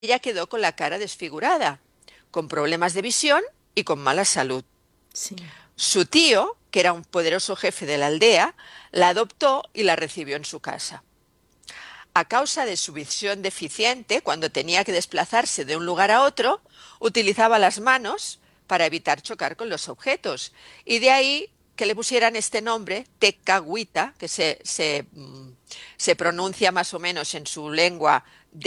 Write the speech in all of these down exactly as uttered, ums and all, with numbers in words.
ella quedó con la cara desfigurada, con problemas de visión y con mala salud. sí. Su tío, que era un poderoso jefe de la aldea, la adoptó y la recibió en su casa. A causa de su visión deficiente, cuando tenía que desplazarse de un lugar a otro, utilizaba las manos para evitar chocar con los objetos. Y de ahí que le pusieran este nombre, Tecagüita, que se, se, mm, se pronuncia más o menos en su lengua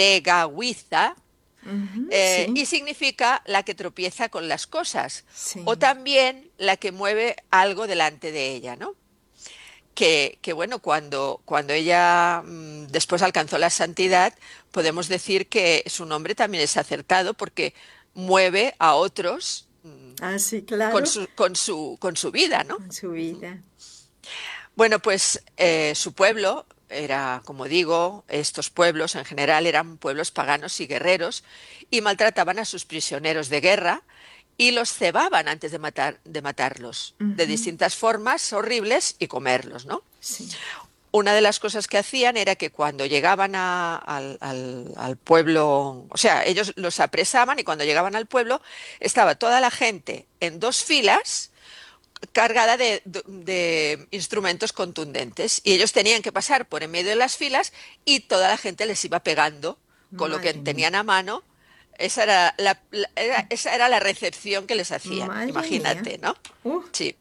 de Ujú, eh, sí, y significa la que tropieza con las cosas, o sí. también la que mueve algo delante de ella, ¿no? Que, que bueno, cuando, cuando ella mm, después alcanzó la santidad, podemos decir que su nombre también es acertado porque mueve a otros mm, Ah, sí, con claro, su, con su, con su vida, ¿no? con su Ujú. vida. Bueno, pues eh, su pueblo era, como digo, estos pueblos en general eran pueblos paganos y guerreros y maltrataban a sus prisioneros de guerra y los cebaban antes de matar, de matarlos de Ujú, distintas formas horribles y comerlos, ¿no? sí, Una de las cosas que hacían era que cuando llegaban a- al, al- al pueblo, o sea, ellos los apresaban y cuando llegaban al pueblo estaba toda la gente en dos filas cargada de, de- de instrumentos contundentes y ellos tenían que pasar por en medio de las filas y toda la gente les iba pegando con lo que madre mía, tenían a mano. Esa era la, la- era- esa era la recepción que les hacían, madre mía. imagínate, ¿no? Uh, Sí.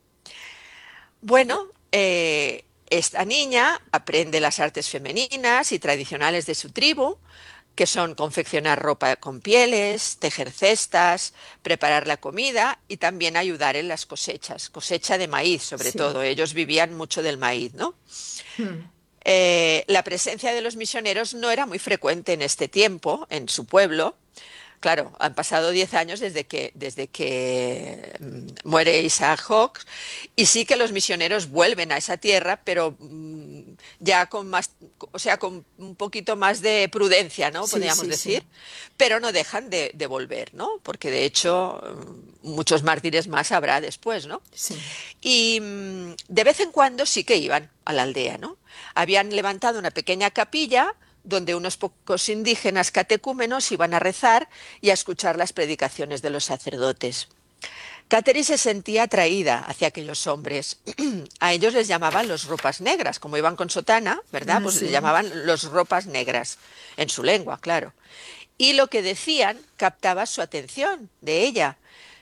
Bueno, eh, esta niña aprende las artes femeninas y tradicionales de su tribu, que son confeccionar ropa con pieles, tejer cestas, preparar la comida y también ayudar en las cosechas, cosecha de maíz sobre sí. todo. Ellos vivían mucho del maíz, ¿no? Hmm. Eh, la presencia de los misioneros no era muy frecuente en este tiempo en su pueblo. Claro, han pasado diez años desde que, desde que mm, muere Isaac Hawke y sí que los misioneros vuelven a esa tierra, pero mm, ya con más, o sea, con un poquito más de prudencia, ¿no? Sí, Podríamos sí, sí, decir, pero no dejan de, de volver, ¿no? Porque de hecho mm, muchos mártires más habrá después, ¿no? sí. Y mm, de vez en cuando sí que iban a la aldea, ¿no? Habían levantado una pequeña capilla donde unos pocos indígenas catecúmenos iban a rezar y a escuchar las predicaciones de los sacerdotes. Catherine se sentía atraída hacia aquellos hombres. A ellos les llamaban los ropas negras, como iban con sotana, ¿verdad? Ah, Pues les sí. llamaban los ropas negras, en su lengua, claro. Y lo que decían captaba su atención de ella,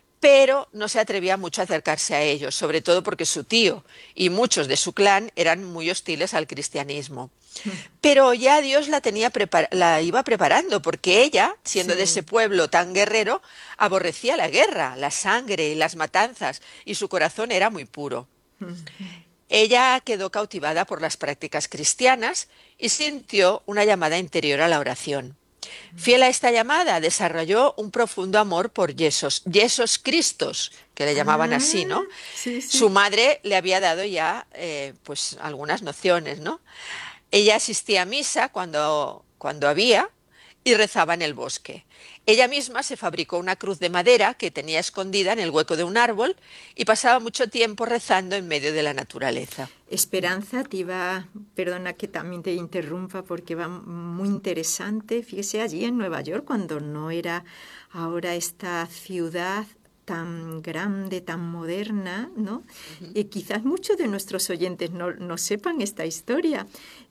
pero no se atrevía mucho a acercarse a ellos, sobre todo porque su tío y muchos de su clan eran muy hostiles al cristianismo. Hmm. Pero ya Dios la tenía prepar- la iba preparando, porque ella, siendo de ese Sí. pueblo tan guerrero, aborrecía la guerra, la sangre y las matanzas, y su corazón era muy puro. Ujú. Ella quedó cautivada por las prácticas cristianas y sintió una llamada interior a la oración. Fiel a esta llamada, desarrolló un profundo amor por Jesús, Jesús Cristos, que le llamaban así, Ah, ¿no? sí, Su sí. madre le había dado ya, eh, pues, algunas nociones, ¿no? Ella asistía a misa cuando, cuando había y rezaba en el bosque. Ella misma se fabricó una cruz de madera que tenía escondida en el hueco de un árbol y pasaba mucho tiempo rezando en medio de la naturaleza. Esperanza, te iba, perdona que también te interrumpa porque va muy interesante. Fíjese allí en Nueva York, cuando no era ahora esta ciudad tan grande, tan moderna, ¿no? Ujú. Y quizás muchos de nuestros oyentes no, no sepan esta historia.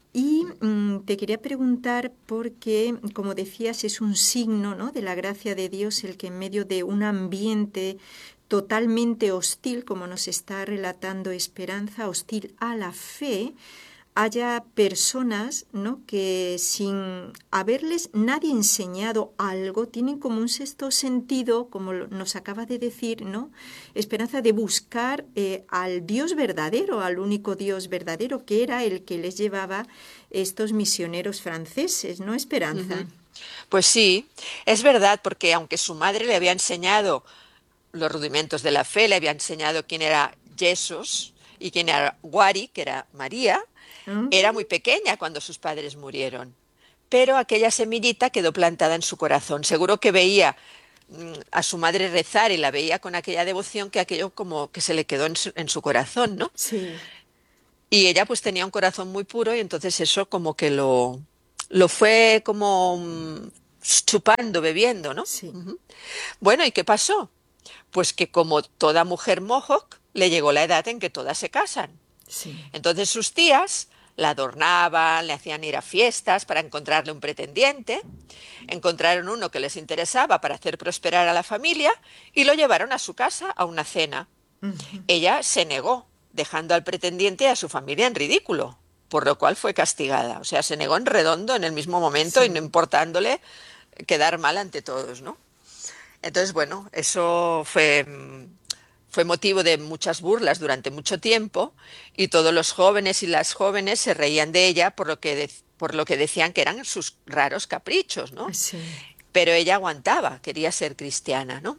Y mm, te quería preguntar porque, como decías, es un signo, ¿no?, de la gracia de Dios el que en medio de un ambiente totalmente hostil, como nos está relatando Esperanza, hostil a la fe, haya personas, ¿no?, que sin haberles nadie enseñado algo, tienen como un sexto sentido, como nos acaba de decir, ¿no?, Esperanza, de buscar eh, al Dios verdadero, al único Dios verdadero, que era el que les llevaba estos misioneros franceses, ¿no, Esperanza? Ujú. Pues sí, es verdad, porque aunque su madre le había enseñado los rudimentos de la fe, le había enseñado quién era Jesús y quién era Wari, que era María, era muy Ujú. pequeña cuando sus padres murieron. Pero aquella semillita quedó plantada en su corazón. Seguro que veía mm, a su madre rezar y la veía con aquella devoción que aquello como que se le quedó en su, en su corazón, ¿no? Sí, Y ella pues tenía un corazón muy puro y entonces eso como que lo, lo fue como mm, chupando, bebiendo, ¿no? Sí, Ujú. Bueno, ¿y qué pasó? Pues que como toda mujer Mohawk, le llegó la edad en que todas se casan. sí. Entonces sus tías la adornaban, le hacían ir a fiestas para encontrarle un pretendiente, encontraron uno que les interesaba para hacer prosperar a la familia y lo llevaron a su casa a una cena. Ujú. Ella se negó, dejando al pretendiente y a su familia en ridículo, por lo cual fue castigada. O sea, se negó en redondo en el mismo momento y no Sí. importándole quedar mal ante todos, ¿no? Entonces, bueno, eso fue, mm, fue motivo de muchas burlas durante mucho tiempo y todos los jóvenes y las jóvenes se reían de ella por lo que, de- por lo que decían que eran sus raros caprichos, ¿no? Sí. Pero ella aguantaba, quería ser cristiana, ¿no?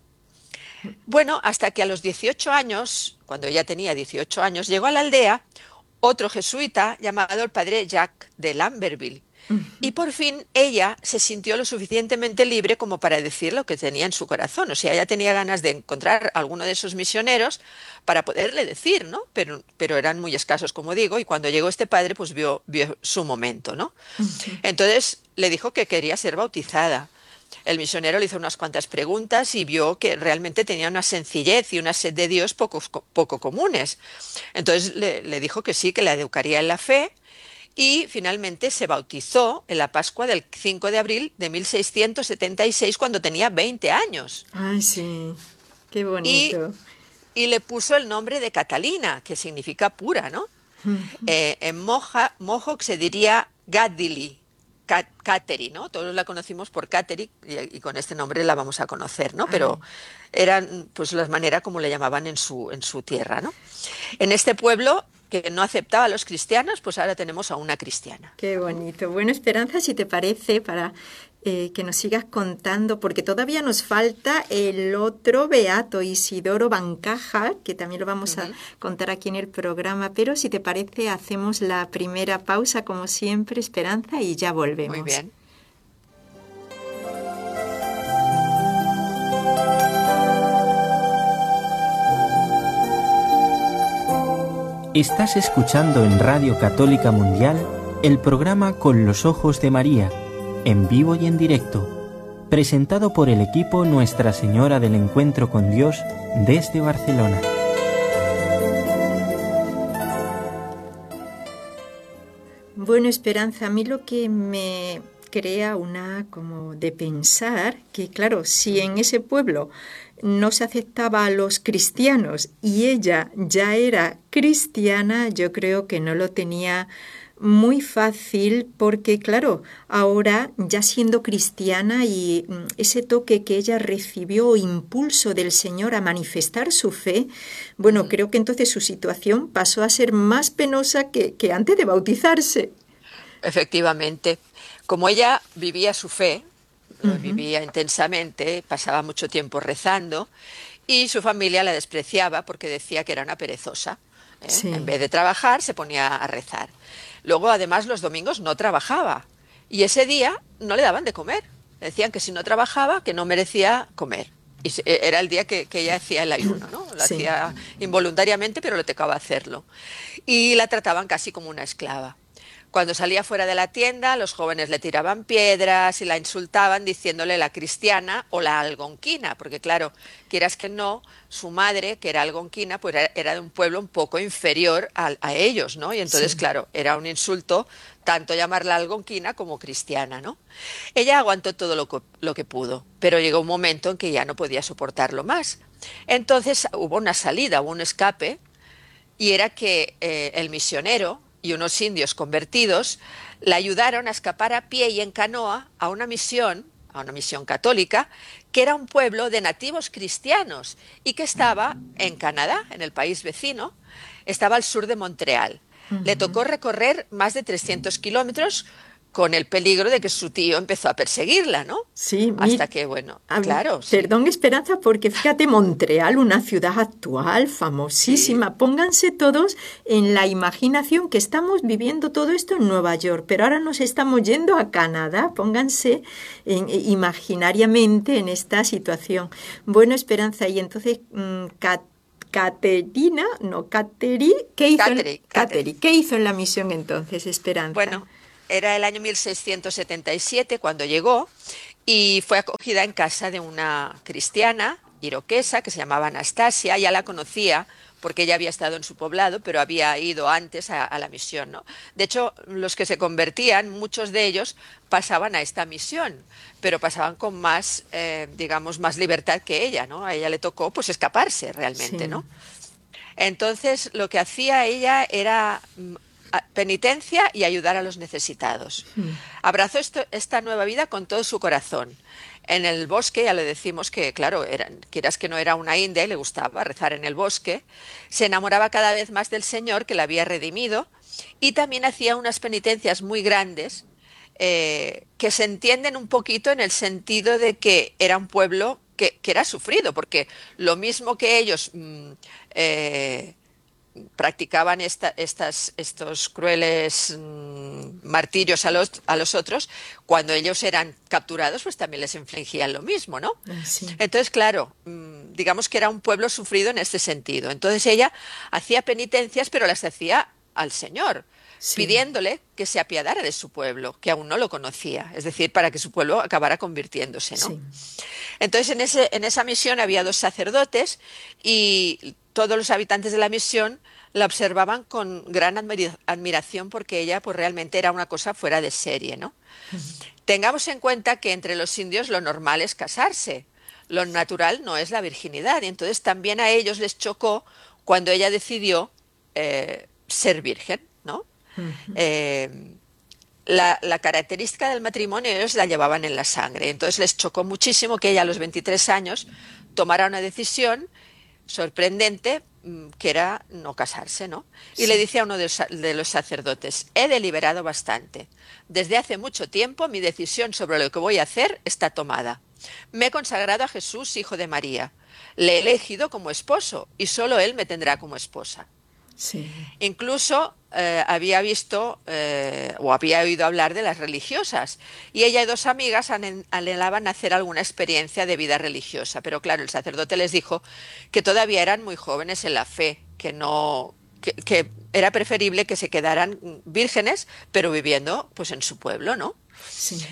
Bueno, hasta que a los dieciocho años, cuando ella tenía dieciocho años, llegó a la aldea otro jesuita llamado el padre Jacques de Lamberville. Ujú. Y por fin ella se sintió lo suficientemente libre como para decir lo que tenía en su corazón. O sea, ella tenía ganas de encontrar a alguno de esos misioneros para poderle decir, ¿no? Pero, pero eran muy escasos, como digo, y cuando llegó este padre, pues vio, vio su momento, ¿no? Ujú. Entonces le dijo que quería ser bautizada. El misionero le hizo unas cuantas preguntas y vio que realmente tenía una sencillez y una sed de Dios poco, poco comunes. Entonces le, le dijo que sí, que la educaría en la fe y finalmente se bautizó en la Pascua del cinco de abril de mil seiscientos setenta y seis cuando tenía veinte años. Ay, sí, qué Y, bonito. y le puso el nombre de Catalina, que significa pura, ¿no? Ujú. Eh, en Moja, Mohawk se diría Gadili, Kateri, ¿no? Todos la conocimos por Kateri y, y, con este nombre la vamos a conocer, ¿no? Pero Ay, eran pues la manera como le llamaban en su, en su tierra, ¿no? En este pueblo que no aceptaba a los cristianos, pues ahora tenemos a una cristiana. qué bonito. Bueno, Esperanza, si te parece, para eh, que nos sigas contando, porque todavía nos falta el otro beato, Isidoro Bancaja, que también lo Uh vamos a -huh. contar aquí en el programa, pero si te parece, hacemos la primera pausa, como siempre, Esperanza, y ya Muy volvemos. bien. Estás escuchando en Radio Católica Mundial el programa Con los Ojos de María, en vivo y en directo, presentado por el equipo Nuestra Señora del Encuentro con Dios desde Barcelona. Bueno, Esperanza, a mí lo que me crea una como de pensar que, claro, si en ese pueblo no se aceptaba a los cristianos y ella ya era cristiana, yo creo que no lo tenía muy fácil porque, claro, ahora ya siendo cristiana y ese toque que ella recibió, impulso del Señor a manifestar su fe, bueno, Uh-huh. creo que entonces su situación pasó a ser más penosa que, que antes de bautizarse. Efectivamente, como ella vivía su fe, lo Uh-huh. vivía intensamente, pasaba mucho tiempo rezando y su familia la despreciaba porque decía que era una perezosa, ¿eh? En Sí. vez de trabajar se ponía a rezar. Luego, además, los domingos no trabajaba y ese día no le daban de comer. Le decían que si no trabajaba, que no merecía comer. Y era el día que, que ella hacía el ayuno, ¿no? Lo Sí. hacía involuntariamente, pero le tocaba hacerlo. Y la trataban casi como una esclava. Cuando salía fuera de la tienda, los jóvenes le tiraban piedras y la insultaban diciéndole la cristiana o la algonquina, porque claro, quieras que no, su madre, que era algonquina, pues era, era de un pueblo un poco inferior a, a ellos, ¿no? Y entonces, Sí. claro, era un insulto tanto llamarla algonquina como cristiana, ¿no? Ella aguantó todo lo que, lo que pudo, pero llegó un momento en que ya no podía soportarlo más. Entonces hubo una salida, hubo un escape, y era que eh, el misionero y unos indios convertidos la ayudaron a escapar a pie y en canoa a una misión, a una misión católica, que era un pueblo de nativos cristianos y que estaba en Canadá, en el país vecino, estaba al sur de Montreal. Le Uh-huh. tocó recorrer más de trescientos kilómetros con el peligro de que su tío empezó a perseguirla, ¿no? Sí, mi, Hasta que, bueno, a- claro, sí, perdón, Esperanza, porque fíjate, Montreal, una ciudad actual, sí, famosísima. Pónganse todos en la imaginación que estamos viviendo todo esto en Nueva York, pero ahora nos estamos yendo a Canadá. Pónganse en- eh, imaginariamente en esta situación. Bueno, Esperanza, y entonces, mm, Cat- Caterina, no, Cateri, ¿qué hizo en, Cateri, Cateri, Cateri. ¿qué hizo en la misión entonces, Esperanza? Bueno, era el año mil seiscientos setenta y siete cuando llegó y fue acogida en casa de una cristiana iroquesa que se llamaba Anastasia. Ya la conocía porque ella había estado en su poblado, pero había ido antes a, a la misión, ¿no? De hecho, los que se convertían, muchos de ellos pasaban a esta misión, pero pasaban con más, eh, digamos, más libertad que ella, ¿no? A ella le tocó, pues, escaparse realmente, Sí. ¿no? Entonces, lo que hacía ella era mm, a- penitencia y ayudar a los necesitados. Mm. Abrazó esto- esta nueva vida con todo su corazón. En el bosque, ya le decimos que, claro, era, quieras que no era una india y le gustaba rezar en el bosque, se enamoraba cada vez más del Señor que la había redimido y también hacía unas penitencias muy grandes eh, que se entienden un poquito en el sentido de que era un pueblo que, que era sufrido, porque lo mismo que ellos mm, eh, practicaban esta, estas, estos crueles mmm, martirios a los, a los otros, cuando ellos eran capturados, pues también les infligían lo mismo, ¿no? Ah, sí. Entonces, claro, mmm, digamos que era un pueblo sufrido en este sentido. Entonces ella hacía penitencias, pero las hacía al Señor, Sí. pidiéndole que se apiadara de su pueblo, que aún no lo conocía, es decir, para que su pueblo acabara convirtiéndose, ¿no? Sí. Entonces, en, ese, en esa misión había dos sacerdotes y todos los habitantes de la misión la observaban con gran admira- admiración porque ella pues realmente era una cosa fuera de serie, ¿no? Tengamos en cuenta que entre los indios lo normal es casarse, lo natural no es la virginidad, y entonces también a ellos les chocó cuando ella decidió eh, ser virgen, ¿no? Ujú. Eh, la, la característica del matrimonio ellos la llevaban en la sangre, entonces les chocó muchísimo que ella a los veintitrés años tomara una decisión sorprendente, mm, que era no casarse, ¿no? Y le Sí. dice a uno de los, de los sacerdotes: he deliberado bastante. Desde hace mucho tiempo mi decisión sobre lo que voy a hacer está tomada. Me he consagrado a Jesús, hijo de María. Le he elegido como esposo y solo él me tendrá como esposa. Sí. Incluso eh, había visto eh, o había oído hablar de las religiosas y ella y dos amigas ane- anhelaban hacer alguna experiencia de vida religiosa, pero claro, el sacerdote les dijo que todavía eran muy jóvenes en la fe, que no, que, que era preferible que se quedaran vírgenes, pero viviendo pues en su pueblo, ¿no? Sí.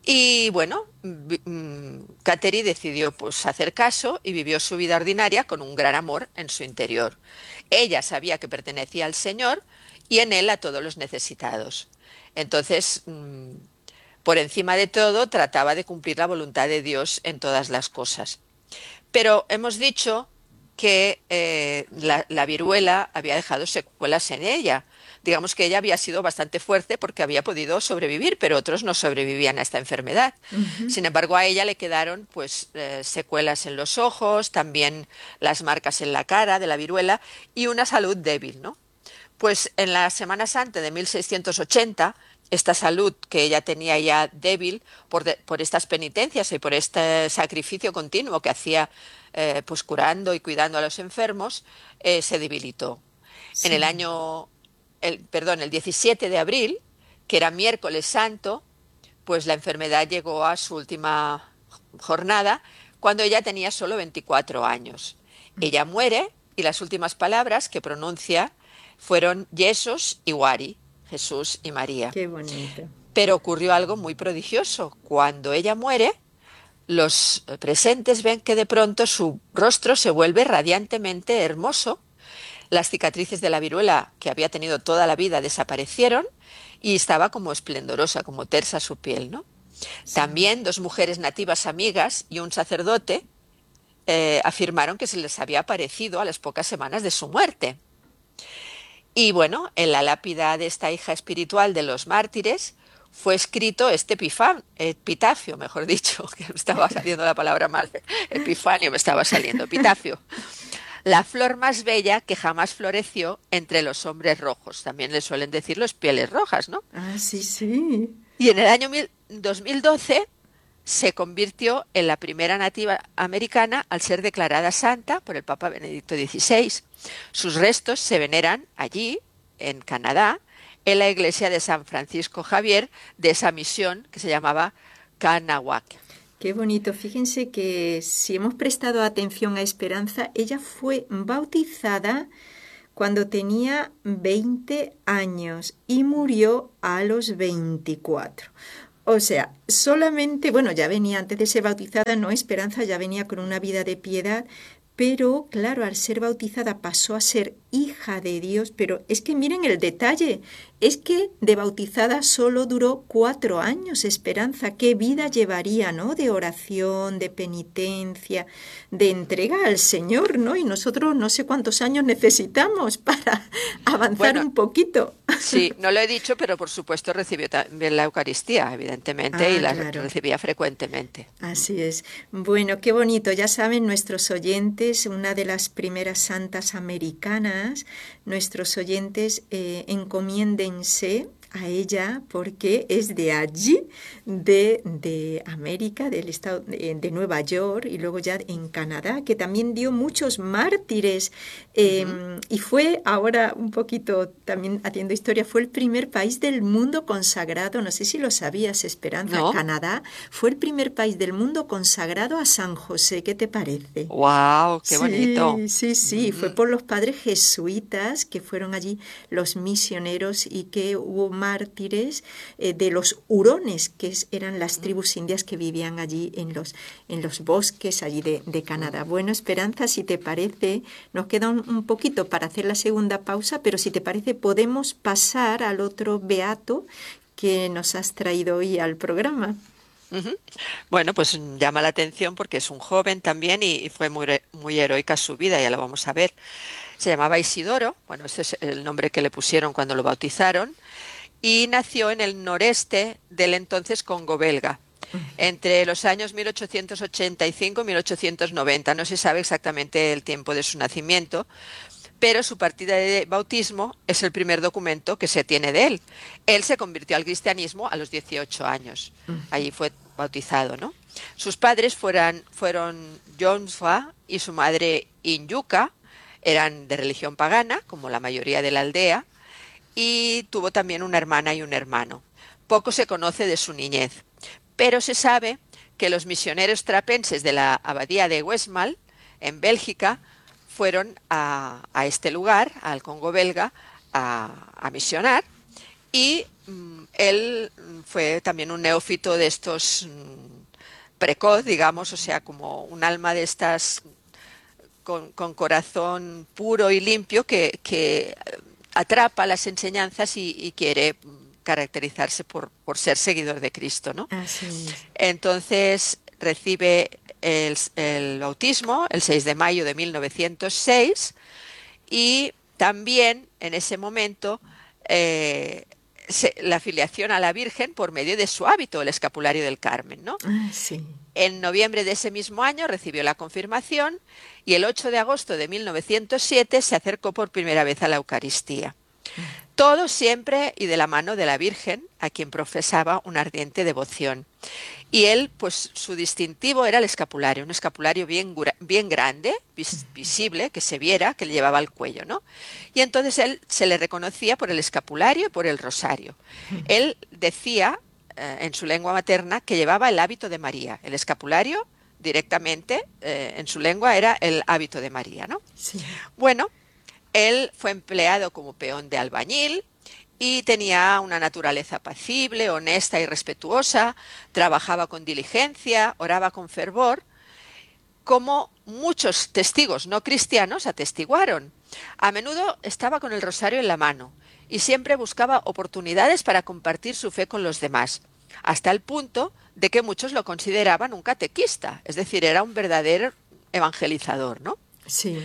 Y bueno, vi- mm, Kateri decidió pues hacer caso y vivió su vida ordinaria con un gran amor en su interior. Ella sabía que pertenecía al Señor y en él a todos los necesitados. Entonces, mm, por encima de todo, trataba de cumplir la voluntad de Dios en todas las cosas. Pero hemos dicho que eh, la, la viruela había dejado secuelas en ella. Digamos que ella había sido bastante fuerte porque había podido sobrevivir, pero otros no sobrevivían a esta enfermedad. Ujú. Sin embargo, a ella le quedaron pues eh, secuelas en los ojos, también las marcas en la cara de la viruela y una salud débil, ¿no? Pues en la Semana Santa de mil seiscientos ochenta, esta salud que ella tenía ya débil por, de- por estas penitencias y por este sacrificio continuo que hacía, eh, pues curando y cuidando a los enfermos, eh, se debilitó. En el Sí. año, el, perdón, el diecisiete de abril, que era miércoles santo, pues la enfermedad llegó a su última jornada cuando ella tenía solo veinticuatro años. Ella muere y las últimas palabras que pronuncia fueron Jesús y Wari, Jesús y María. Qué bonito. Pero ocurrió algo muy prodigioso. Cuando ella muere, los presentes ven que de pronto su rostro se vuelve radiantemente hermoso, las cicatrices de la viruela que había tenido toda la vida desaparecieron y estaba como esplendorosa, como tersa su piel, ¿no? Sí. También dos mujeres nativas amigas y un sacerdote eh, afirmaron que se les había aparecido a las pocas semanas de su muerte. Y bueno, en la lápida de esta hija espiritual de los mártires fue escrito este epifan- epitafio, mejor dicho, que me estaba saliendo la palabra mal, epifanio me estaba saliendo, epitafio. La flor más bella que jamás floreció entre los hombres rojos. También le suelen decir los pieles rojas, ¿no? Ah, sí, sí. Y en el año mil- dos mil doce se convirtió en la primera nativa americana al ser declarada santa por el Papa Benedicto dieciséis. Sus restos se veneran allí, en Canadá, en la iglesia de San Francisco Javier de esa misión que se llamaba Kanawak. Qué bonito. Fíjense que si hemos prestado atención a Esperanza, ella fue bautizada cuando tenía veinte años y murió a los veinticuatro. O sea, solamente, bueno, ya venía antes de ser bautizada, no Esperanza, ya venía con una vida de piedad, pero claro, al ser bautizada pasó a ser hija de Dios, pero es que miren el detalle, es que de bautizada solo duró cuatro años, Esperanza, qué vida llevaría, ¿no? De oración, de penitencia, de entrega al Señor, ¿no? Y nosotros no sé cuántos años necesitamos para avanzar Bueno, un poquito. sí, no lo he dicho, pero por supuesto recibió también la Eucaristía, evidentemente, y Ah, la claro. recibía frecuentemente. Así es. Bueno, qué bonito. Ya saben nuestros oyentes, una de las primeras santas americanas, nuestros oyentes eh, encomiéndense a ella porque es de allí, de, de América, del estado de, de Nueva York y luego ya en Canadá, que también dio muchos mártires eh, Ujú. y fue ahora un poquito también haciendo historia, fue el primer país del mundo consagrado, no sé si lo sabías, Esperanza, ¿No? Canadá fue el primer país del mundo consagrado a San José, ¿qué te parece? ¡Wow! ¡Qué bonito! Sí, sí, sí, fue Mm, por los padres jesuitas que fueron allí los misioneros y que hubo mártires eh, de los hurones, que es- eran las mm, tribus indias que vivían allí en los, en los bosques allí de, de Canadá. mm. Bueno, Esperanza, si te parece, nos queda un, un poquito para hacer la segunda pausa, pero si te parece podemos pasar al otro beato que nos has traído hoy al programa. Ujú. Bueno, pues mm, llama la atención porque es un joven también y, y fue muy, re- muy heroica su vida, ya lo vamos a ver. Se llamaba Isidoro, bueno, ese es el nombre que le pusieron cuando lo bautizaron, y nació en el noreste del entonces Congo belga, entre los años mil ochocientos ochenta y cinco y mil ochocientos noventa. No se sabe exactamente el tiempo de su nacimiento, pero su partida de bautismo es el primer documento que se tiene de él. Él se convirtió al cristianismo a los dieciocho años. Allí fue bautizado, ¿no? Sus padres fueran, fueron Jonsfa y su madre Inyuka, eran de religión pagana, como la mayoría de la aldea, y tuvo también una hermana y un hermano. Poco se conoce de su niñez, pero se sabe que los misioneros trapenses de la abadía de Westmalle, en Bélgica, fueron a, a este lugar, al Congo belga, a, a misionar, y mm, él mm, fue también un neófito de estos mm, precoz, digamos, o sea, como un alma de estas con, con corazón puro y limpio que, que atrapa las enseñanzas y, y quiere caracterizarse por, por ser seguidor de Cristo, ¿no? Así es. Entonces recibe el, el bautismo el seis de mayo de mil novecientos seis y también en ese momento eh, se, la afiliación a la Virgen por medio de su hábito, el escapulario del Carmen, ¿no? Ah, sí. En noviembre de ese mismo año recibió la confirmación y el ocho de agosto de mil novecientos siete se acercó por primera vez a la Eucaristía. Todo siempre y de la mano de la Virgen, a quien profesaba una ardiente devoción. Y él, pues su distintivo era el escapulario, un escapulario bien, bien grande, vis, visible, que se viera, que le llevaba al cuello, ¿no? Y entonces él se le reconocía por el escapulario y por el rosario. Él decía, eh, en su lengua materna, que llevaba el hábito de María. El escapulario, directamente, eh, en su lengua, era el hábito de María, ¿no? Sí. Bueno, él fue empleado como peón de albañil y tenía una naturaleza apacible, honesta y respetuosa, trabajaba con diligencia, oraba con fervor, como muchos testigos no cristianos atestiguaron. A menudo estaba con el rosario en la mano y siempre buscaba oportunidades para compartir su fe con los demás, hasta el punto de que muchos lo consideraban un catequista, es decir, era un verdadero evangelizador, ¿no? Sí.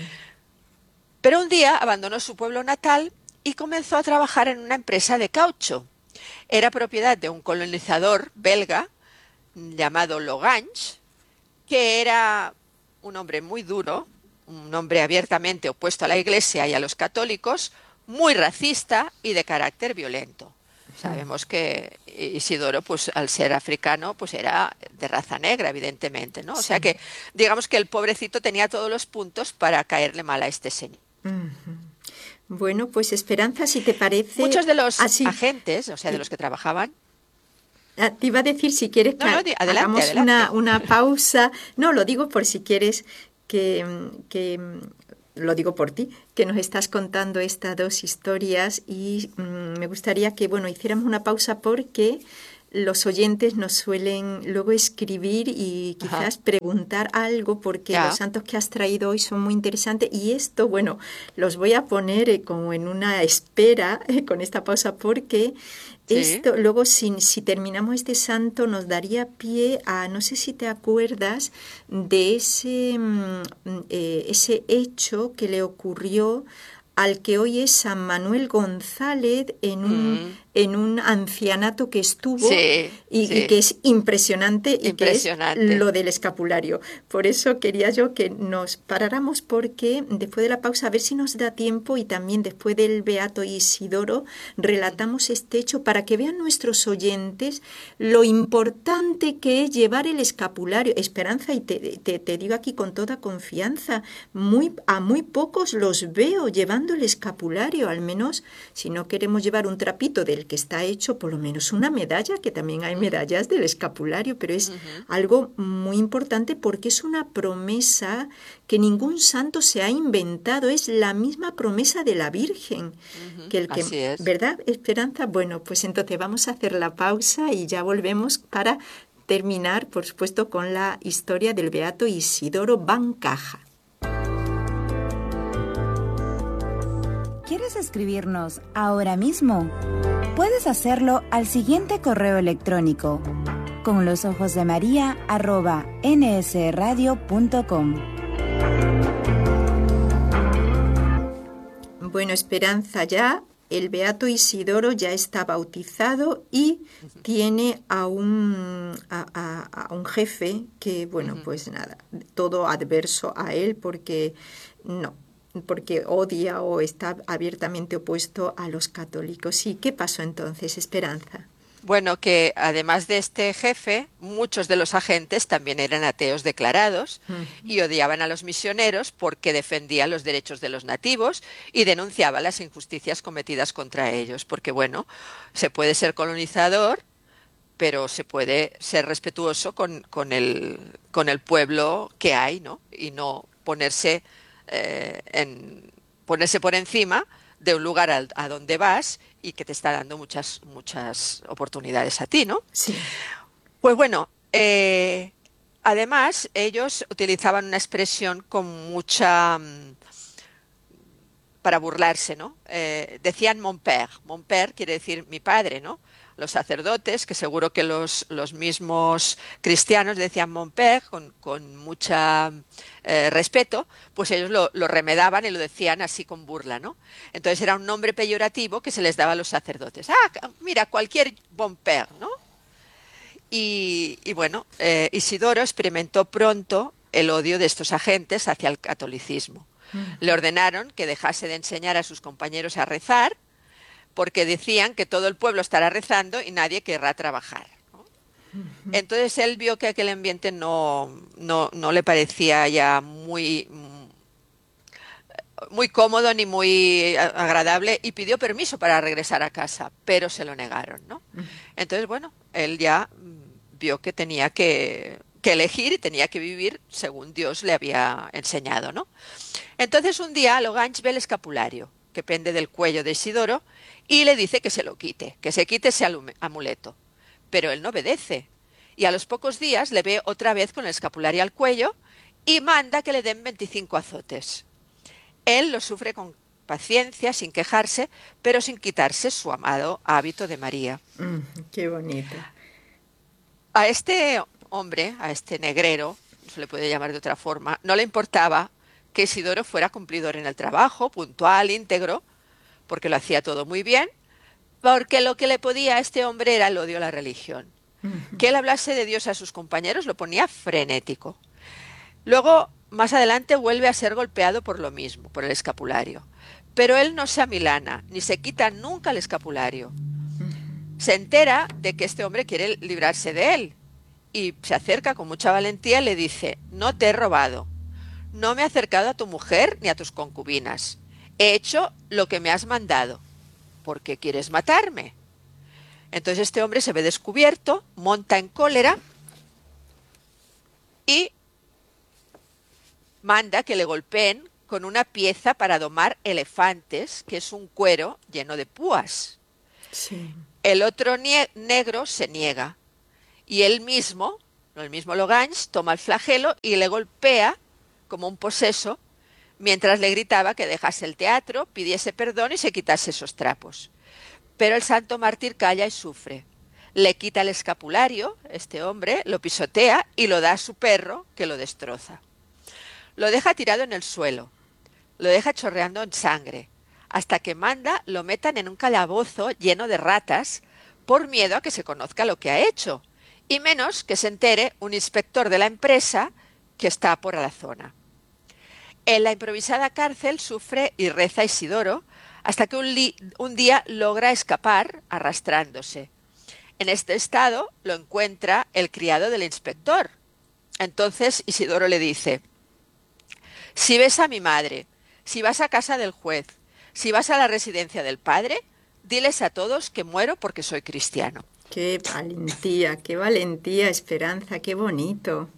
Pero un día abandonó su pueblo natal y comenzó a trabajar en una empresa de caucho. Era propiedad de un colonizador belga llamado Logange, que era un hombre muy duro, un hombre abiertamente opuesto a la Iglesia y a los católicos, muy racista y de carácter violento. Sabemos que Isidoro, pues al ser africano, pues era de raza negra, evidentemente, ¿no? O sea Sí. que, digamos que el pobrecito tenía todos los puntos para caerle mal a este señor. Ujú. Bueno, pues Esperanza, si te parece, Muchos de los así, agentes, o sea, de sí. los que trabajaban, Ah, te iba a decir si quieres que no, no, ha- di- adelante, hagamos una, adelante. una pausa. No, lo digo por si quieres que, mm, que mm, lo digo por ti, que nos estás contando estas dos historias y mm, me gustaría que, bueno, hiciéramos una pausa porque los oyentes nos suelen luego escribir y quizás Ajá. preguntar algo porque los Ya, santos que has traído hoy son muy interesantes y esto, bueno, los voy a poner eh, como en una espera eh, con esta pausa porque sí. esto luego si, si terminamos este santo nos daría pie a, no sé si te acuerdas de ese, mm, eh, ese hecho que le ocurrió al que hoy es San Manuel González en un, Mm, en un ancianato que estuvo sí, y, y sí. que es impresionante y que es Impresionante. lo del escapulario. Por eso quería yo que nos paráramos porque después de la pausa, a ver si nos da tiempo y también después del Beato Isidoro, Ujú. relatamos este hecho para que vean nuestros oyentes lo importante que es llevar el escapulario. Esperanza, y te, te, te digo aquí con toda confianza, muy, a muy pocos los veo llevando el escapulario, al menos si no queremos llevar un trapito del que está hecho, por lo menos una medalla, que también hay Mm, medallas del escapulario, pero es ujú, algo muy importante porque es una promesa que ningún santo se ha inventado, es la misma promesa de la Virgen, ujú. que el que, Así es. ¿verdad, Esperanza? Bueno, pues entonces vamos a hacer la pausa y ya volvemos para terminar, por supuesto, con la historia del Beato Isidoro Bancaja. ¿Quieres escribirnos ahora mismo? Puedes hacerlo al siguiente correo electrónico: con los ojos de María arroba nsradio punto com. Bueno, Esperanza, ya el Beato Isidoro ya está bautizado y Ujú, tiene a un, a, a- a un jefe que, bueno, ujú. pues nada, todo adverso a él porque no, porque odia o está abiertamente opuesto a los católicos. ¿Y qué pasó entonces, Esperanza? Bueno, que además de este jefe, muchos de los agentes también eran ateos declarados Mm, y odiaban a los misioneros porque defendían los derechos de los nativos y denunciaban las injusticias cometidas contra ellos. Porque, bueno, se puede ser colonizador, pero se puede ser respetuoso con, con el, con el pueblo que hay, ¿no? Y no ponerse, eh, en, ponerse por encima de un lugar al- a donde vas y que te está dando muchas, muchas oportunidades a ti, ¿no? sí. Pues bueno, eh, además ellos utilizaban una expresión con mucha, mm, para burlarse, ¿no? Eh, decían mon père. Mon père quiere decir mi padre, ¿no? Los sacerdotes, que seguro que los, los mismos cristianos decían mon père con, con mucha eh, respeto, pues ellos lo, lo remedaban y lo decían así con burla, ¿no? Entonces era un nombre peyorativo que se les daba a los sacerdotes. Ah, mira, cualquier bon père, ¿no? Y, y bueno, eh, Isidoro experimentó pronto el odio de estos agentes hacia el catolicismo. Le ordenaron que dejase de enseñar a sus compañeros a rezar porque decían que todo el pueblo estará rezando y nadie querrá trabajar, ¿no? Entonces él vio que aquel ambiente no, no, no le parecía ya muy, muy cómodo ni muy agradable y pidió permiso para regresar a casa, pero se lo negaron, ¿no? Entonces, bueno, él ya vio que tenía que, que elegir y tenía que vivir según Dios le había enseñado, ¿no? Entonces un día Loganch ve el escapulario que pende del cuello de Isidoro y le dice que se lo quite, que se quite ese amuleto. Pero él no obedece. Y a los pocos días le ve otra vez con el escapulario al cuello y manda que le den veinticinco azotes. Él lo sufre con paciencia, sin quejarse, pero sin quitarse su amado hábito de María. Mm, qué bonito. A este hombre, a este negrero, se le puede llamar de otra forma, no le importaba que Isidoro fuera cumplidor en el trabajo, puntual, íntegro, porque lo hacía todo muy bien, porque lo que le podía a este hombre era el odio a la religión. Que él hablase de Dios a sus compañeros lo ponía frenético. Luego, más adelante, vuelve a ser golpeado por lo mismo, por el escapulario. Pero él no se amilana, ni se quita nunca el escapulario. Se entera de que este hombre quiere librarse de él y se acerca con mucha valentía y le dice: no te he robado, no me he acercado a tu mujer ni a tus concubinas, he hecho lo que me has mandado, ¿por qué quieres matarme? Entonces este hombre se ve descubierto, monta en cólera y manda que le golpeen con una pieza para domar elefantes, que es un cuero lleno de púas. Sí. El otro nie- negro se niega y él mismo, el mismo Logange, toma el flagelo y le golpea como un poseso mientras le gritaba que dejase el teatro, pidiese perdón y se quitase esos trapos. Pero el santo mártir calla y sufre. Le quita el escapulario, este hombre, lo pisotea y lo da a su perro, que lo destroza. Lo deja tirado en el suelo, lo deja chorreando en sangre, hasta que manda lo metan en un calabozo lleno de ratas por miedo a que se conozca lo que ha hecho, y menos que se entere un inspector de la empresa que está por la zona. En la improvisada cárcel sufre y reza Isidoro hasta que un, li- un día logra escapar arrastrándose. En este estado lo encuentra el criado del inspector. Entonces Isidoro le dice: si ves a mi madre, si vas a casa del juez, si vas a la residencia del padre, diles a todos que muero porque soy cristiano. Qué valentía, qué valentía, Esperanza, qué bonito.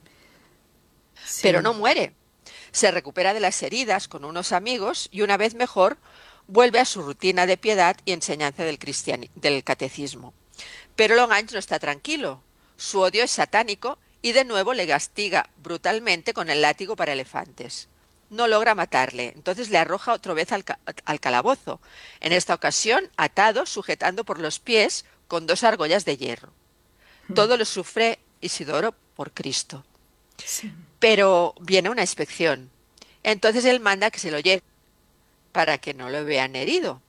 Sí. Pero no muere. Se recupera de las heridas con unos amigos y una vez mejor vuelve a su rutina de piedad y enseñanza del, cristiani- del catecismo. Pero Logange no está tranquilo. Su odio es satánico y de nuevo le castiga brutalmente con el látigo para elefantes. No logra matarle, entonces le arroja otra vez al, ca- al calabozo, en esta ocasión atado, sujetando por los pies con dos argollas de hierro. Todo lo sufre Isidoro por Cristo. Sí. Pero viene una inspección. Entonces él manda que se lo lleve para que no lo vean herido.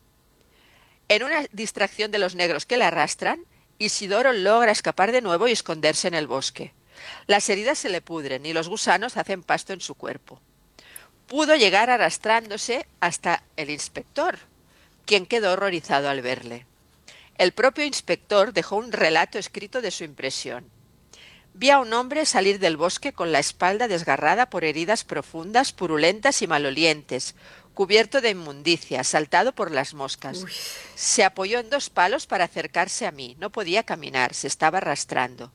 En una distracción de los negros que le arrastran, Isidoro logra escapar de nuevo y esconderse en el bosque. Las heridas se le pudren y los gusanos hacen pasto en su cuerpo. Pudo llegar arrastrándose hasta el inspector, quien quedó horrorizado al verle. El propio inspector dejó un relato escrito de su impresión. Vi a un hombre salir del bosque con la espalda desgarrada por heridas profundas, purulentas y malolientes, cubierto de inmundicia, asaltado por las moscas. Uy. Se apoyó en dos palos para acercarse a mí. No podía caminar, se estaba arrastrando.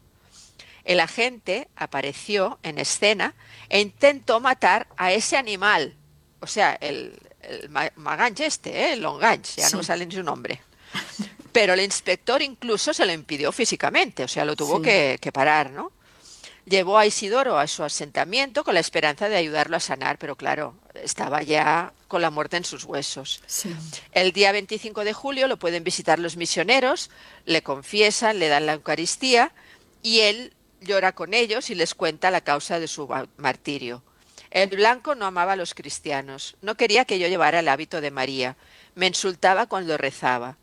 El agente apareció en escena e intentó matar a ese animal. O sea, el, el Magange este, ¿eh? el Logange, ya Sí. no me sale ni su nombre. Pero el inspector incluso se lo impidió físicamente, o sea, lo tuvo Sí. que, que parar, ¿no? Llevó a Isidoro a su asentamiento con la esperanza de ayudarlo a sanar, pero claro, estaba ya con la muerte en sus huesos. Sí. El día veinticinco de julio lo pueden visitar los misioneros, le confiesan, le dan la Eucaristía y él llora con ellos y les cuenta la causa de su martirio. El blanco no amaba a los cristianos, no quería que yo llevara el hábito de María, me insultaba cuando rezaba.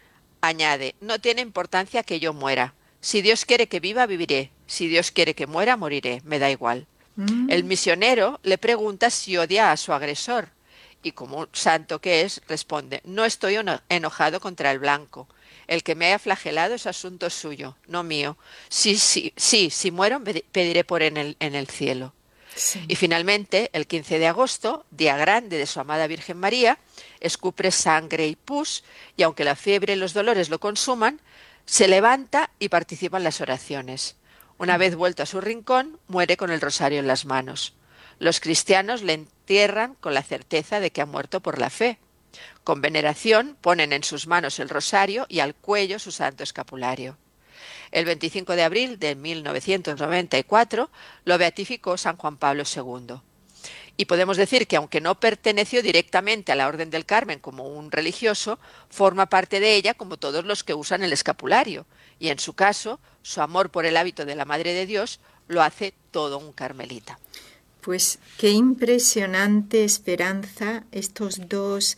Añade: no tiene importancia que yo muera. Si Dios quiere que viva, viviré. Si Dios quiere que muera, moriré. Me da igual. Mm. El misionero le pregunta si odia a su agresor. Y como santo que es, responde: no estoy enojado contra el blanco. El que me haya flagelado es asunto suyo, no mío. Sí, sí, sí, si muero, pediré por en el, en el cielo. Sí. Y finalmente, el quince de agosto, día grande de su amada Virgen María, escupe sangre y pus, y aunque la fiebre y los dolores lo consuman, se levanta y participa en las oraciones. Una vez vuelto a su rincón, muere con el rosario en las manos. Los cristianos le entierran con la certeza de que ha muerto por la fe. Con veneración ponen en sus manos el rosario y al cuello su santo escapulario. El veinticinco de abril de mil novecientos noventa y cuatro lo beatificó San Juan Pablo segundo. Y podemos decir que aunque no perteneció directamente a la Orden del Carmen como un religioso, forma parte de ella como todos los que usan el escapulario. Y en su caso, su amor por el hábito de la Madre de Dios lo hace todo un carmelita. Pues qué impresionante, Esperanza, estos dos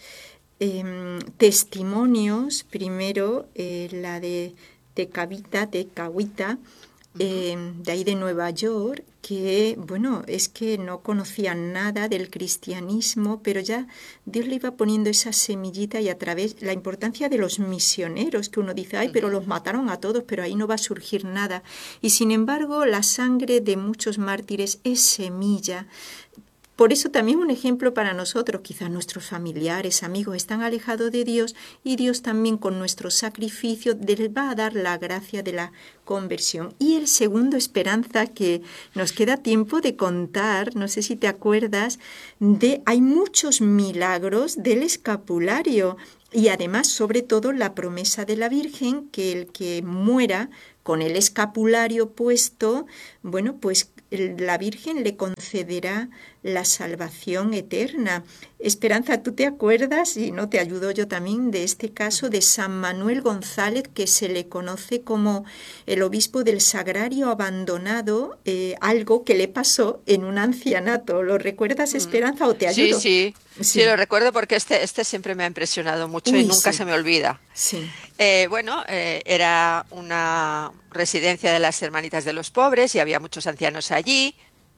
eh, testimonios. Primero, eh, la de Tecavita, Tecahuita, eh, de ahí de Nueva York, que, bueno, es que no conocía nada del cristianismo, pero ya Dios le iba poniendo esa semillita y a través, la importancia de los misioneros, que uno dice, ay, pero los mataron a todos, pero ahí no va a surgir nada. Y sin embargo, la sangre de muchos mártires es semilla. Por eso también un ejemplo para nosotros, quizás nuestros familiares, amigos están alejados de Dios y Dios también con nuestro sacrificio les va a dar la gracia de la conversión. Y el segundo, Esperanza, que nos queda tiempo de contar, no sé si te acuerdas, de hay muchos milagros del escapulario. Y además, sobre todo, la promesa de la Virgen, que el que muera con el escapulario puesto, bueno, pues la Virgen le concederá la salvación eterna. Esperanza, ¿tú te acuerdas, y no te ayudo yo también, de este caso de San Manuel González, que se le conoce como el obispo del Sagrario abandonado, eh, algo que le pasó en un ancianato? ¿Lo recuerdas, Esperanza, o te ayudo? Sí, sí, sí, sí, lo recuerdo porque este, este siempre me ha impresionado mucho. Uy, y nunca sí. se me olvida. Sí. Eh, bueno, eh, era una residencia de las Hermanitas de los Pobres y había muchos ancianos allí.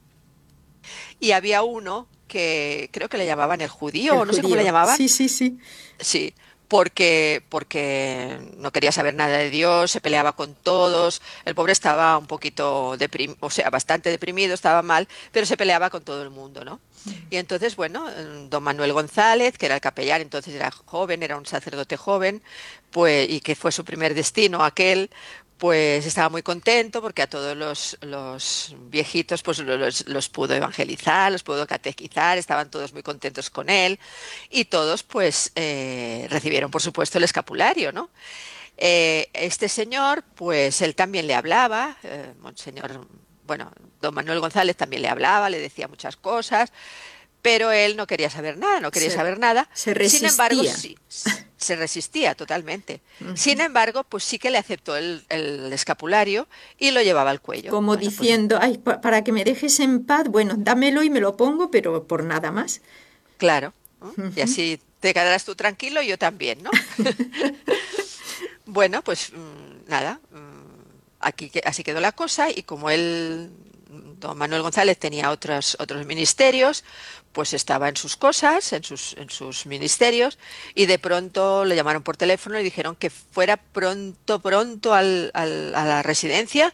Y había uno que creo que le llamaban el judío, el o no judío. sé cómo le llamaban. Sí, sí, sí. Sí, porque, porque no quería saber nada de Dios, se peleaba con todos. El pobre estaba un poquito deprimido, o sea, bastante deprimido, estaba mal, pero se peleaba con todo el mundo, ¿no? Y entonces, bueno, don Manuel González, que era el capellán, entonces era joven, era un sacerdote joven, pues, y que fue su primer destino aquel, pues estaba muy contento porque a todos los, los viejitos pues los, los pudo evangelizar, los pudo catequizar, estaban todos muy contentos con él y todos pues eh, recibieron por supuesto el escapulario, ¿no? Eh, este señor pues él también le hablaba, eh, monseñor, bueno, don Manuel González también le hablaba, le decía muchas cosas, pero él no quería saber nada, no quería se, saber nada. Se resistía. Sin embargo, sí, se resistía totalmente. Uh-huh. Sin embargo, pues sí que le aceptó el, el escapulario y lo llevaba al cuello. Como bueno, diciendo, pues, ay, pa- para que me dejes en paz, bueno, dámelo y me lo pongo, pero por nada más. Claro, ¿no? Uh-huh. Y así te quedarás tú tranquilo y yo también, ¿no? Bueno, pues nada, aquí así quedó la cosa y como él, don Manuel González, tenía otros, otros ministerios, pues estaba en sus cosas, en sus, en sus ministerios, y de pronto le llamaron por teléfono y dijeron que fuera pronto, pronto al, al, a la residencia,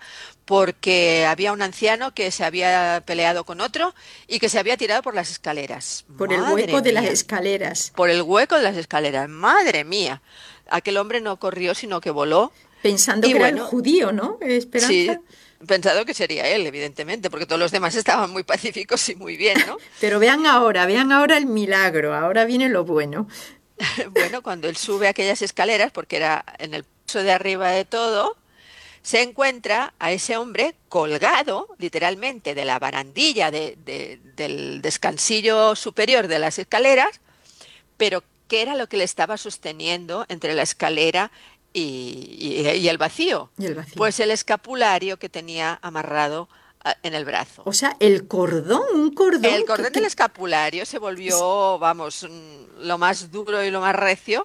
porque había un anciano que se había peleado con otro y que se había tirado por las escaleras. Por Madre el hueco mía. de las escaleras. Por el hueco de las escaleras, madre mía. Aquel hombre no corrió, sino que voló. Pensando y que bueno, era el judío, ¿no, Esperanza? Sí, pensado que sería él, evidentemente, porque todos los demás estaban muy pacíficos y muy bien, ¿no? Pero vean ahora, vean ahora el milagro, ahora viene lo bueno. Bueno, cuando él sube aquellas escaleras, porque era en el piso de arriba de todo, se encuentra a ese hombre colgado, literalmente, de la barandilla de, de, del descansillo superior de las escaleras, pero ¿qué era lo que le estaba sosteniendo entre la escalera Y, y, y el vacío. y el vacío. Pues el escapulario que tenía amarrado uh, en el brazo. O sea, el cordón, un cordón. El cordón que, del escapulario se volvió, vamos, lo más duro y lo más recio,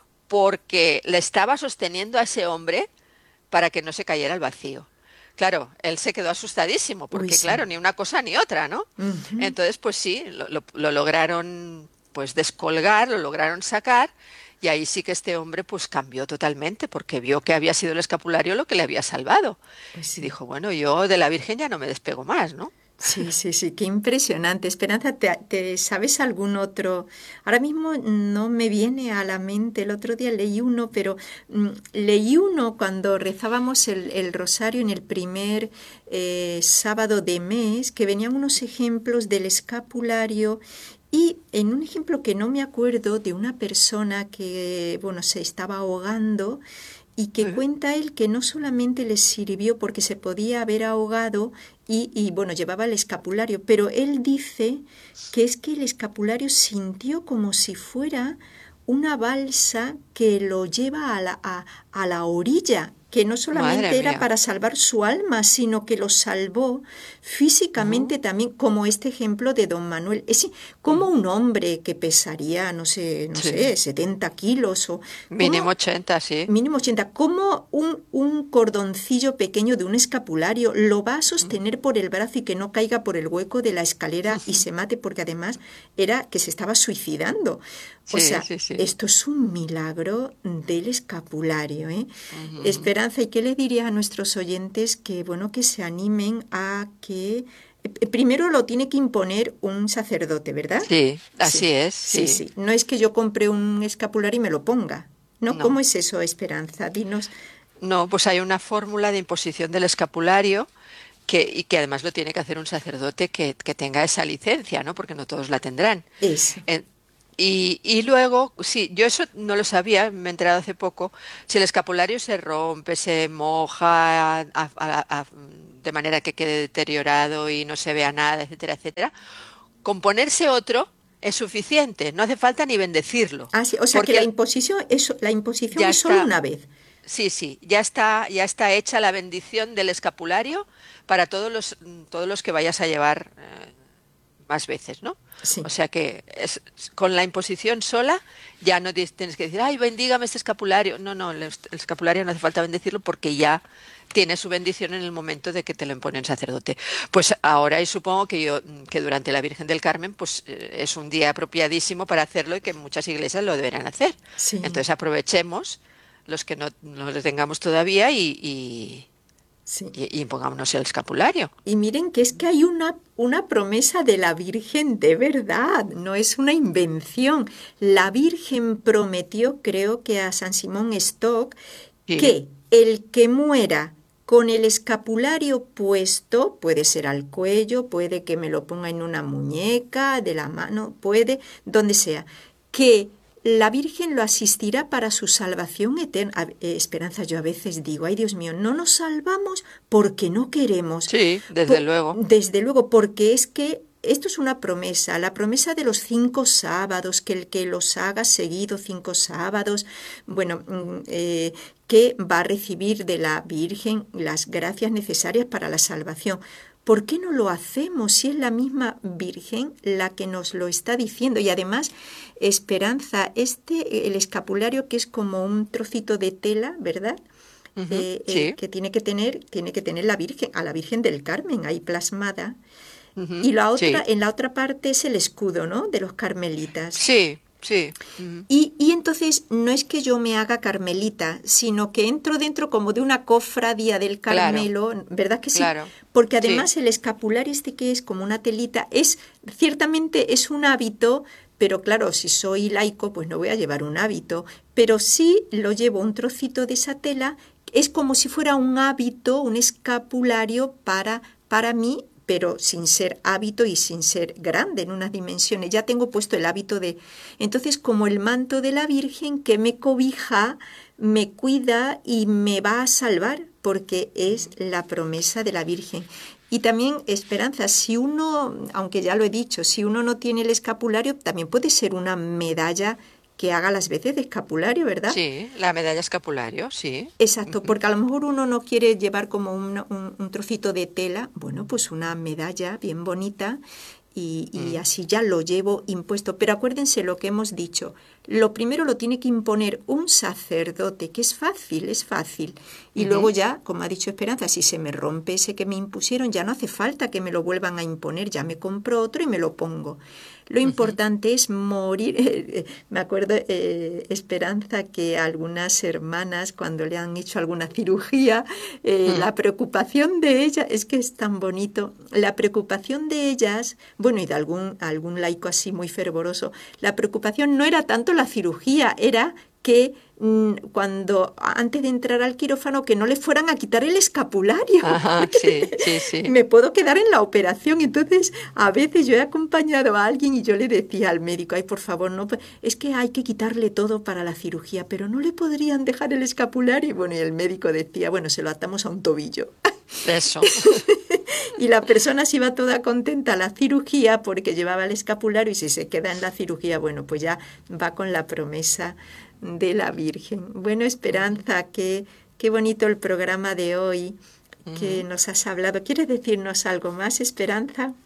porque le estaba sosteniendo a ese hombre para que no se cayera al vacío. Claro, él se quedó asustadísimo, porque Uy, sí. claro, ni una cosa ni otra, ¿no? Uh-huh. Entonces, pues sí, lo, lo, lo lograron pues descolgar, lo lograron sacar. Y ahí sí que este hombre pues cambió totalmente porque vio que había sido el escapulario lo que le había salvado. Pues sí. Y dijo, bueno, yo de la Virgen ya no me despego más, ¿no? Sí, sí, sí, qué impresionante. Esperanza, ¿te, te sabes algún otro? Ahora mismo no me viene a la mente, el otro día leí uno, pero mmm, leí uno cuando rezábamos el, el rosario en el primer eh, sábado de mes, que venían unos ejemplos del escapulario. Y en un ejemplo que no me acuerdo, de una persona que, bueno, se estaba ahogando y que uh-huh. cuenta él que no solamente le sirvió porque se podía haber ahogado y, y, bueno, llevaba el escapulario, pero él dice que es que el escapulario sintió como si fuera una balsa que lo lleva a la, a, a la orilla, que no solamente era para salvar su alma, sino que lo salvó físicamente uh-huh. también, como este ejemplo de don Manuel. Es como un hombre que pesaría, no sé, no sí. sé, setenta kilos o... Mínimo ochenta, sí. Mínimo ochenta. Como un, un cordoncillo pequeño de un escapulario lo va a sostener uh-huh. por el brazo y que no caiga por el hueco de la escalera uh-huh. y se mate, porque además era que se estaba suicidando. O sí, sea, sí, sí. esto es un milagro del escapulario, ¿eh? Uh-huh. Esperanza, ¿y qué le dirías a nuestros oyentes? Que, bueno, que se animen a que... Primero lo tiene que imponer un sacerdote, ¿verdad? Sí, así sí. es. Sí. Sí, sí. No es que yo compre un escapulario y me lo ponga. ¿No? No. ¿Cómo es eso, Esperanza? Dinos. No, pues hay una fórmula de imposición del escapulario que, y que además lo tiene que hacer un sacerdote que, que tenga esa licencia, ¿no? Porque no todos la tendrán. Es. En, Y, y luego, sí, yo eso no lo sabía, me he enterado hace poco, si el escapulario se rompe, se moja a- a- a- de manera que quede deteriorado y no se vea nada, etcétera, etcétera, con ponerse otro es suficiente, no hace falta ni bendecirlo, Ah, sí, o sea que porque la el- imposición es, la imposición ya es solo está, una vez. sí, sí, ya está, ya está hecha la bendición del escapulario para todos los, todos los que vayas a llevar eh, más veces, ¿no? O Sí. sea que es, con la imposición sola ya no tienes tienes que decir, ay, bendígame este escapulario. No, no, el, est- el escapulario no hace falta bendecirlo porque ya tiene su bendición en el momento de que te lo impone el sacerdote. Pues ahora y supongo que yo que durante la Virgen del Carmen pues eh, es un día apropiadísimo para hacerlo y que muchas iglesias lo deberán hacer. Sí, Entonces aprovechemos los que no, no lo tengamos todavía y, y, sí. y, y pongámonos el escapulario. Y miren que es que hay una, una promesa de la Virgen de verdad, no es una invención. La Virgen prometió, creo que a San Simón Stock, Sí, que el que muera con el escapulario puesto, puede ser al cuello, puede que me lo ponga en una muñeca, de la mano, puede, donde sea, que la Virgen lo asistirá para su salvación eterna. A- eh, Esperanza, yo a veces digo, ay Dios mío, no nos salvamos porque no queremos. sí, desde Po- luego. desde luego, porque es que esto es una promesa, la promesa de los cinco sábados, que el que los haga seguido cinco sábados, bueno, mm, eh, que va a recibir de la Virgen las gracias necesarias para la salvación. ¿Por qué no lo hacemos si es la misma Virgen la que nos lo está diciendo? Y además, Esperanza, este, el escapulario que es como un trocito de tela, ¿verdad? Ujú, Eh, eh, sí. que tiene que tener, tiene que tener la Virgen, a la Virgen del Carmen ahí plasmada. Ujú, Y la otra, sí, en la otra parte es el escudo, ¿no? De los carmelitas. sí, sí, ujú, Y, y entonces no es que yo me haga carmelita, sino que entro dentro como de una cofradía del claro, Carmelo, ¿verdad que sí? claro, Porque sí, además el escapulario este que es como una telita, es ciertamente es un hábito, pero claro, si soy laico, pues no voy a llevar un hábito, pero sí lo llevo un trocito de esa tela, es como si fuera un hábito, un escapulario para, para mí, pero sin ser hábito y sin ser grande en unas dimensiones. Ya tengo puesto el hábito de... Entonces, como el manto de la Virgen que me cobija, me cuida y me va a salvar, porque es la promesa de la Virgen. Y también, Esperanza, si uno, aunque ya lo he dicho, si uno no tiene el escapulario, también puede ser una medalla que haga las veces de escapulario, ¿verdad? sí, la medalla escapulario, sí, Exacto, ujú, porque a lo mejor uno no quiere llevar como una- un, un trocito de tela, bueno, pues una medalla bien bonita y, y mm, así ya lo llevo impuesto. Pero acuérdense lo que hemos dicho, lo primero lo tiene que imponer un sacerdote, que es fácil, es fácil. Y luego ujú, ya, como ha dicho Esperanza, si se me rompe ese que me impusieron, ya no hace falta que me lo vuelvan a imponer, ya me compro otro y me lo pongo. Lo ujú, importante es morir. Me acuerdo, eh, Esperanza, que algunas hermanas cuando le han hecho alguna cirugía, eh, mm, la preocupación de ellas, es que es tan bonito, la preocupación de ellas, bueno, y de algún, algún laico así muy fervoroso, la preocupación no era tanto la cirugía, era que mm, cuando antes de entrar al quirófano que no le fueran a quitar el escapulario, ajá, sí, porque sí, sí, me puedo quedar en la operación. Entonces, a veces yo he acompañado a alguien y yo le decía al médico, ay, por favor, no, es que hay que quitarle todo para la cirugía, pero no le podrían dejar el escapulario. Y bueno, y el médico decía, bueno, se lo atamos a un tobillo. eso, Y la persona se iba toda contenta a la cirugía porque llevaba el escapulario y si se queda en la cirugía, bueno, pues ya va con la promesa de la Virgen. Bueno, ujú, Esperanza, qué, qué bonito el programa de hoy que ujú. nos has hablado. ¿Quieres decirnos algo más, Esperanza?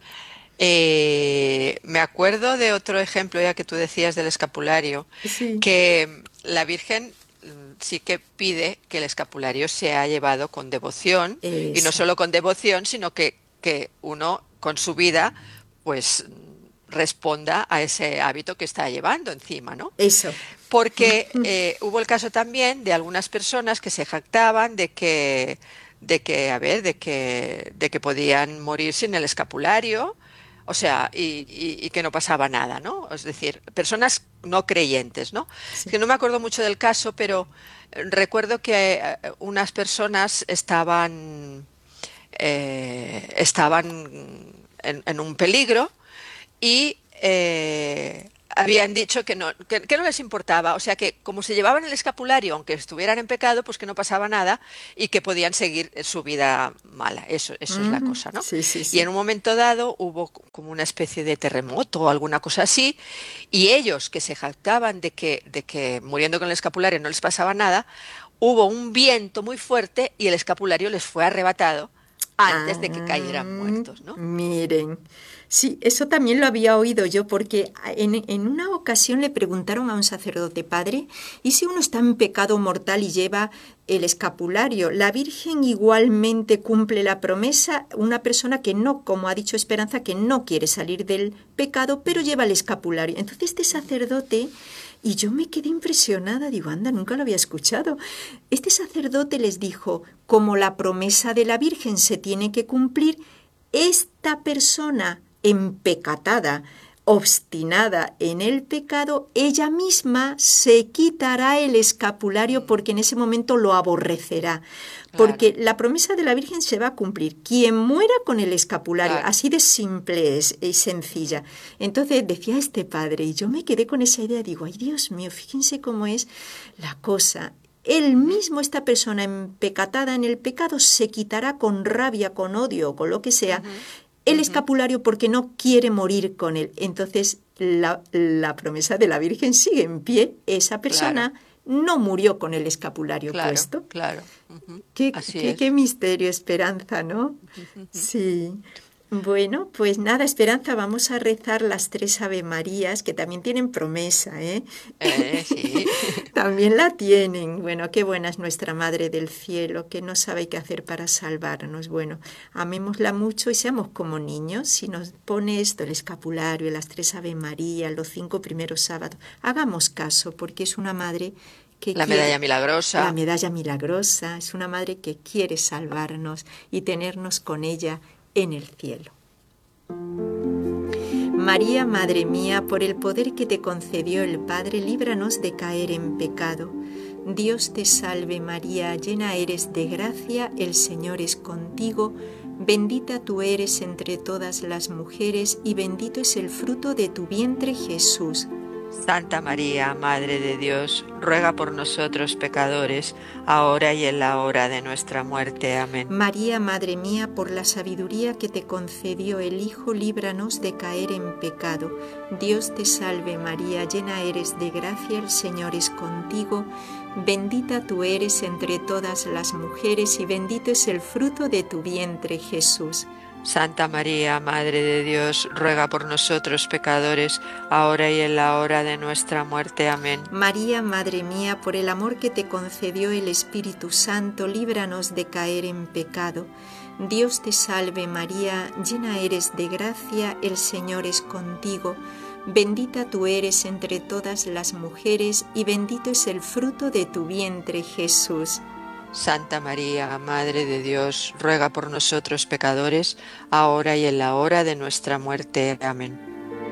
Eh, me acuerdo de otro ejemplo, ya que tú decías del escapulario, Sí, que la Virgen mm, sí que pide que el escapulario sea llevado con devoción, y no eso, solo con devoción, sino que, que uno con su vida, pues mm, responda a ese hábito que está llevando encima, ¿no? eso. Porque eh, hubo el caso también de algunas personas que se jactaban de que, de que, a ver, de que, de que podían morir sin el escapulario, o sea, y, y- y que no pasaba nada, ¿no? Es decir, personas no creyentes, ¿no? Es Sí. que no me acuerdo mucho del caso, pero eh, recuerdo que eh, unas personas estaban, eh, estaban en, en un peligro y eh, habían dicho que no, que, que no les importaba, o sea que como se llevaban el escapulario, aunque estuvieran en pecado, pues que no pasaba nada y que podían seguir su vida mala. Eso, eso es la Mm, cosa, ¿no? sí, sí, Y sí. en un momento dado hubo como una especie de terremoto o alguna cosa así, y ellos que se jactaban de que, de que muriendo con el escapulario no les pasaba nada, hubo un viento muy fuerte y el escapulario les fue arrebatado antes de que cayeran Ah, muertos, ¿no? miren, sí, eso también lo había oído yo, porque en, en una ocasión le preguntaron a un sacerdote: padre, ¿y si uno está en pecado mortal y lleva el escapulario? ¿La Virgen igualmente cumple la promesa? Una persona que no, como ha dicho Esperanza, que no quiere salir del pecado, pero lleva el escapulario. Entonces este sacerdote... Y yo me quedé impresionada, digo, anda, nunca lo había escuchado. Este sacerdote les dijo: como la promesa de la Virgen se tiene que cumplir, esta persona empecatada, obstinada en el pecado, ella misma se quitará el escapulario porque en ese momento lo aborrecerá. Porque Claro, la promesa de la Virgen se va a cumplir. Quien muera con el escapulario, claro. así de simple es y sencilla. Entonces decía este padre, y yo me quedé con esa idea, digo, ay Dios mío, fíjense cómo es la cosa. Él Ujú, mismo, esta persona empecatada en el pecado, se quitará con rabia, con odio, con lo que sea, ujú, el ujú. escapulario porque no quiere morir con él. Entonces la, la promesa de la Virgen sigue en pie. Esa Claro, persona no murió con el escapulario claro, puesto. claro. Ujú. Qué, Así qué, qué es. misterio, Esperanza, ¿no? Sí. Bueno, pues nada, Esperanza, vamos a rezar las tres Ave Marías, que también tienen promesa, ¿eh? Eh, sí. También la tienen. Bueno, qué buena es nuestra Madre del Cielo, que no sabe qué hacer para salvarnos. Bueno, amémosla mucho y seamos como niños. Si nos pone esto, el escapulario, las tres Ave Marías, los cinco primeros sábados, hagamos caso, porque es una Madre que La quiere, medalla la milagrosa. medalla milagrosa, es una Madre que quiere salvarnos y tenernos con ella en el cielo. María, Madre mía, por el poder que te concedió el Padre, líbranos de caer en pecado. Dios te salve María, llena eres de gracia, el Señor es contigo, bendita tú eres entre todas las mujeres y bendito es el fruto de tu vientre Jesús. Santa María, Madre de Dios, ruega por nosotros pecadores, ahora y en la hora de nuestra muerte. Amén. María, Madre mía, por la sabiduría que te concedió el Hijo, líbranos de caer en pecado. Dios te salve María, llena eres de gracia, el Señor es contigo, bendita tú eres entre todas las mujeres y bendito es el fruto de tu vientre Jesús. Santa María, Madre de Dios, ruega por nosotros pecadores, ahora y en la hora de nuestra muerte. Amén. María, Madre mía, por el amor que te concedió el Espíritu Santo, líbranos de caer en pecado. Dios te salve María, llena eres de gracia, el Señor es contigo. Bendita tú eres entre todas las mujeres y bendito es el fruto de tu vientre Jesús. Santa María, Madre de Dios, ruega por nosotros pecadores, ahora y en la hora de nuestra muerte. Amén.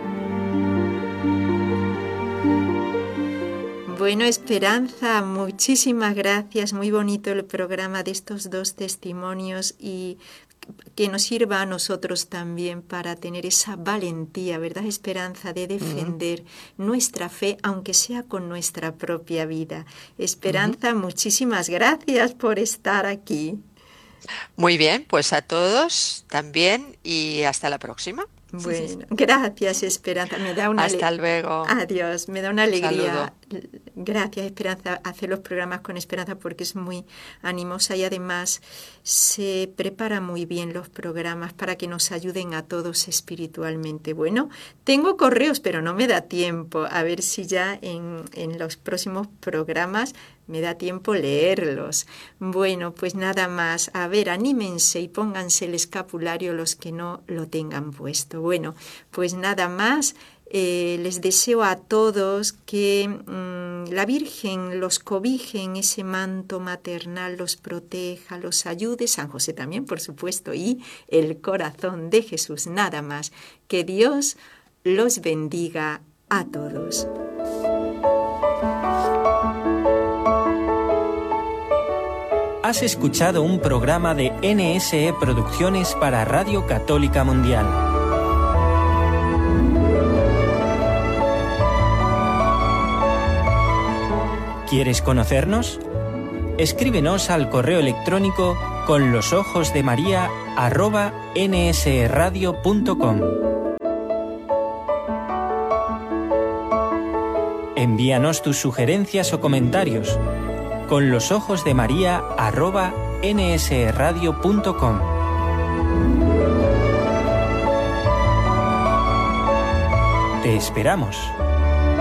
Bueno, Esperanza, muchísimas gracias. Muy bonito el programa de estos dos testimonios y que nos sirva a nosotros también para tener esa valentía, ¿verdad, Esperanza?, de defender uh-huh. nuestra fe, aunque sea con nuestra propia vida. Esperanza, uh-huh. muchísimas gracias por estar aquí. Muy bien, pues a todos también y hasta la próxima. Bueno, gracias, Esperanza. Me da una Hasta luego. Adiós, me da una alegría. Saludo. Gracias, Esperanza, hacer los programas con Esperanza porque es muy animosa y además se prepara muy bien los programas para que nos ayuden a todos espiritualmente. Bueno, tengo correos, pero no me da tiempo. A ver si ya en, en los próximos programas me da tiempo leerlos. Bueno, pues nada más. A ver, anímense y pónganse el escapulario los que no lo tengan puesto. Bueno, pues nada más. Eh, les deseo a todos que mmm, la Virgen los cobije en ese manto maternal, los proteja, los ayude, San José también, por supuesto, y el corazón de Jesús, nada más. Que Dios los bendiga a todos. Has escuchado un programa de N S E Producciones para Radio Católica Mundial. ¿Quieres conocernos? Escríbenos al correo electrónico con los ojos de María arroba nsradio punto com. Envíanos tus sugerencias o comentarios con los ojos de María arroba nsradio punto com. Te esperamos.